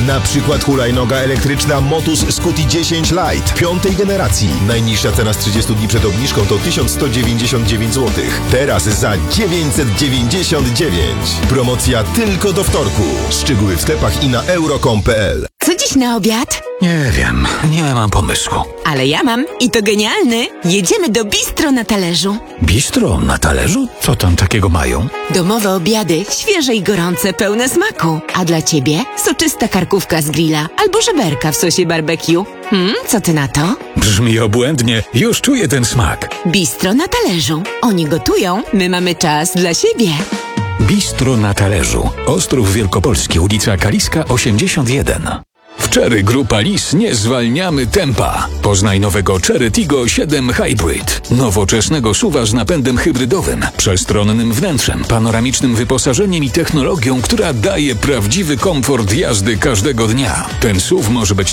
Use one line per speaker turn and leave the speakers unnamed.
Na przykład hulajnoga elektryczna Motus Scuti 10 Lite 5. generacji. Najniższa cena z 30 dni przed obniżką to 1199 zł. Teraz za 999. Promocja tylko do wtorku. Szczegóły w sklepach i na euro.com.pl.
Co dziś na obiad?
Nie wiem, nie mam pomysłu.
Ale ja mam i to genialny. Jedziemy do Bistro na talerzu.
Bistro na talerzu? Co tam takiego mają?
Domowe obiady, świeże i gorące, pełne smaku. A dla ciebie soczysta karkówka z grilla albo żeberka w sosie barbecue. Co ty na to?
Brzmi obłędnie, już czuję ten smak.
Bistro na talerzu. Oni gotują, my mamy czas dla siebie.
Bistro na talerzu. Ostrów Wielkopolski, ulica Kaliska 81. W Chery Grupa Lis nie zwalniamy tempa. Poznaj nowego Chery Tiggo 7 Hybrid. Nowoczesnego SUV-a z napędem hybrydowym, przestronnym wnętrzem, panoramicznym wyposażeniem i technologią, która daje prawdziwy komfort jazdy każdego dnia. Ten SUV może być